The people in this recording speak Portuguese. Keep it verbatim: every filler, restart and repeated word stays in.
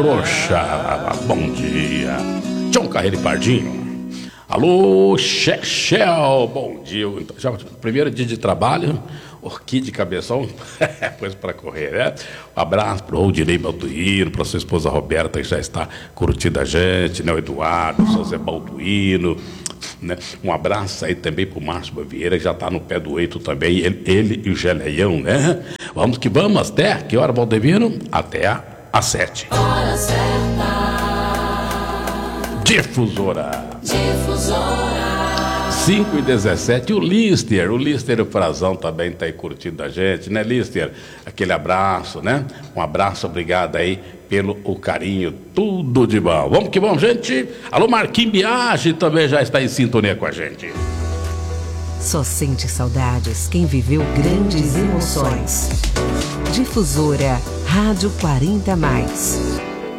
Oxalá, bom dia. Tião Carreiro e Pardinho. Alô, Chechel, bom dia. Então, já, primeiro dia de trabalho, Orquídea Cabeção, coisa para correr, né? Um abraço para o Rodinei Balduino, para sua esposa Roberta, que já está curtindo a gente, né? O Eduardo, o José Balduino, né? Um abraço aí também para o Márcio Bavieira, que já está no pé do eito também, ele, ele e o Geleião, né? Vamos que vamos, até, que hora, Valdevino? Até às sete. Hora certa. Difusora. Difusora. cinco e dezessete, o Lister, o Lister, o Frazão também está aí curtindo a gente, né, Lister? Aquele abraço, né? Um abraço, obrigado aí pelo o carinho, tudo de bom. Vamos que vamos, gente. Alô, Marquinhos Biagi também já está em sintonia com a gente. Só sente saudades quem viveu grandes emoções. Difusora Rádio quarenta mais.